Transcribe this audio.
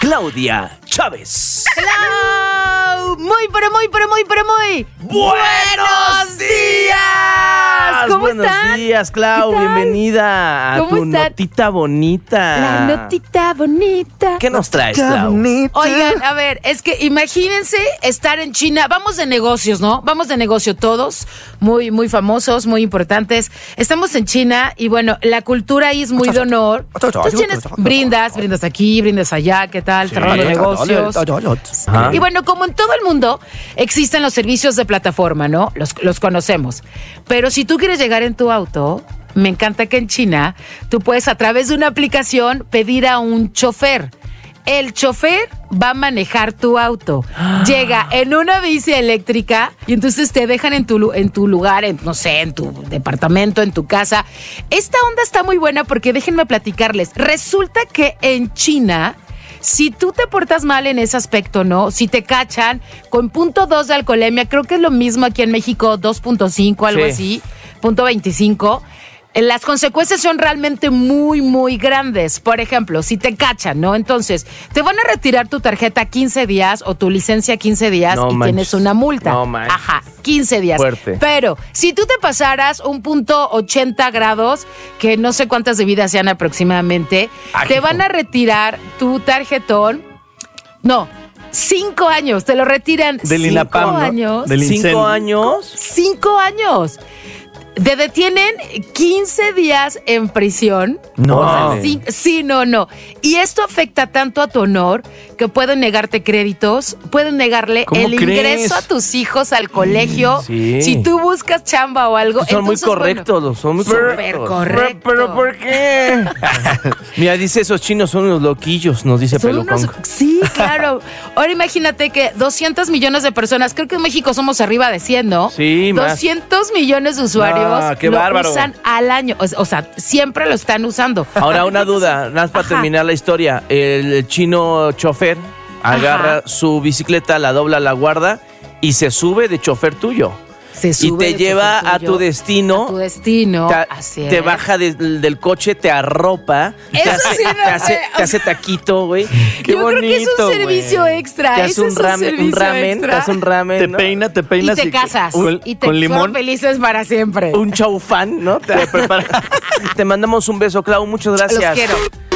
Claudia Chávez. ¡Hello! Muy. ¡Buenos días! ¿Cómo Buenos están? días, Clau. ¿Qué tal? Bienvenida a ¿Cómo tu están? notita bonita. La notita bonita. ¿Qué nos traes, Clau? Oigan, a ver, es que imagínense estar en China. Vamos de negocios, ¿no? Vamos de negocio todos, muy famosos, muy importantes. Estamos en China y bueno, la cultura ahí es muy de honor. Entonces tienes brindas aquí, brindas allá, ¿qué tal? Tratando negocios. Ajá. Y bueno, como en todo el mundo, existen los servicios de plataforma, ¿no? Los conocemos. Pero si tú quieres llegar en tu auto, me encanta que en China tú puedes a través de una aplicación pedir a un chofer. El chofer va a manejar tu auto. Llega en una bici eléctrica y entonces te dejan en tu lugar, no sé, en tu departamento, en tu casa. Esta onda está muy buena porque déjenme platicarles. Resulta que en China, si tú te portas mal en ese aspecto, ¿no? Si te cachan con 0.2 de alcoholemia, creo que es lo mismo aquí en México, 2.5, algo así, 0.25. Las consecuencias son realmente muy grandes. Por ejemplo, si te cachan, ¿no? Entonces, te van a retirar tu tarjeta 15 días o tu licencia 15 días No y manches. tienes una multa. No manches. Ajá, 15 días. Fuerte. Pero, si tú te pasaras un 0.80 grados, que no sé cuántas bebidas sean aproximadamente, Ay, te van a retirar tu tarjetón. No, 5 años. Te lo retiran. Del 5 INAPAM, ¿no? años. Del 5 años. 5 años. Te detienen 15 días en prisión. No. O sea, sí, no. Y esto afecta tanto a tu honor que pueden negarte créditos, pueden negarle ¿Cómo el crees? ingreso a tus hijos al colegio. Sí. Si tú buscas chamba o algo. Son muy entonces, bueno, correctos, son muy súper correctos. correcto. ¿Pero por qué? Mira, dice, esos chinos son unos loquillos, nos dice Son Pelucón. unos- sí, claro. Ahora imagínate que 200 millones de personas, creo que en México somos arriba de 100, ¿no? Sí, más. 200 millones de usuarios qué lo bárbaro. usan al año. O sea, siempre lo están usando. Ahora, una duda, nada más para Ajá. terminar la historia. El chino chofer agarra su bicicleta, la dobla, la guarda y se sube de chofer tuyo. Se Y sube te de lleva chofer a tuyo tu destino. A tu destino. Te, Así te es. baja del coche, te arropa. Eso sí no te hace taquito, güey. Qué Yo bonito, creo que es un servicio güey. extra. Te hace Ese un es ramen, servicio extra. te hace un ramen. Te ¿no? peina, te Y peinas. te casas. Y te con limón. son felices para siempre. Un choufán, ¿no? Te prepara. Te mandamos un beso, Clau. Muchas gracias. Los quiero.